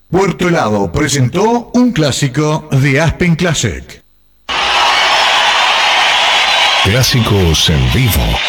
Puerto Helado presentó un clásico de Aspen Classic. Clásicos en vivo.